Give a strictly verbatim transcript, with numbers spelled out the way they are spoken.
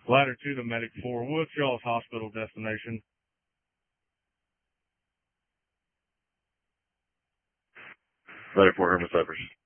Ladder two to Medic four. What's y'all's hospital destination? Ladder four, Herman Cypress.